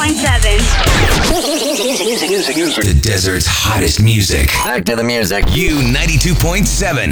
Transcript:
The desert's hottest music. Back to the music. U92.7.